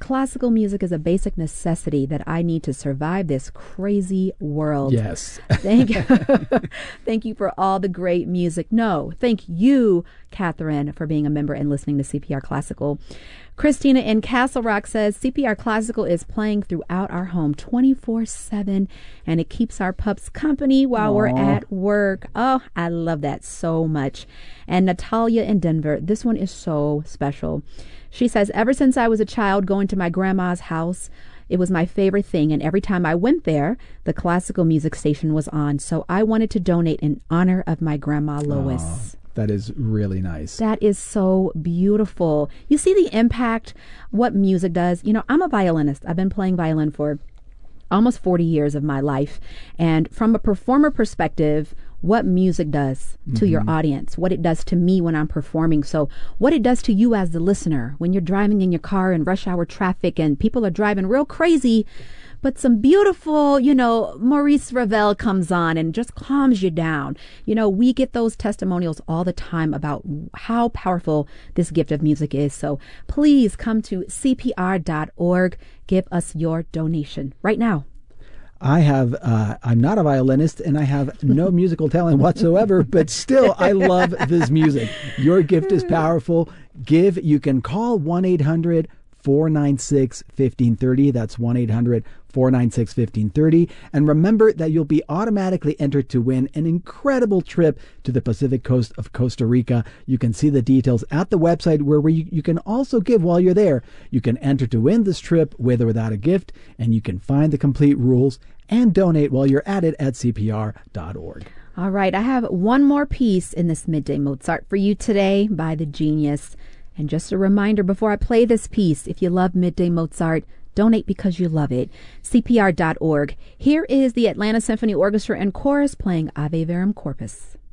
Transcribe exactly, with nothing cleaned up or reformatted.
classical music is a basic necessity that I need to survive this crazy world. Yes. Thank you. Thank you for all the great music. No, thank you, Catherine, for being a member and listening to C P R Classical. Christina in Castle Rock says C P R Classical is playing throughout our home twenty-four seven, and it keeps our pups company while Aww. we're at work. Oh, I love that so much. And Natalia in Denver, this one is so special. She says, ever since I was a child going to my grandma's house, it was my favorite thing, and every time I went there, the classical music station was on, so I wanted to donate in honor of my grandma Lois. Aww. That is really nice. That is so beautiful. You see the impact what music does. You know, I'm a violinist. I've been playing violin for almost forty years of my life. And from a performer perspective, what music does to mm-hmm. your audience, what it does to me when I'm performing. So what it does to you as the listener when you're driving in your car in rush hour traffic and people are driving real crazy, but some beautiful, you know, Maurice Ravel comes on and just calms you down. You know, we get those testimonials all the time about how powerful this gift of music is. So please come to C P R dot org. Give us your donation right now. I have, uh, I'm not a violinist and I have no musical talent whatsoever, but still I love this music. Your gift is powerful. Give, you can call one eight hundred four nine six one five three zero. That's one eight hundred four nine six one five three zero. And remember that you'll be automatically entered to win an incredible trip to the Pacific coast of Costa Rica. You can see the details at the website where we, you can also give while you're there. You can enter to win this trip with or without a gift, and you can find the complete rules and donate while you're at it at C P R dot org. All right, I have one more piece in this Midday Mozart for you today by the genius. And just a reminder before I play this piece, if you love Midday Mozart, donate because you love it. C P R dot org. Here is the Atlanta Symphony Orchestra and Chorus playing Ave Verum Corpus.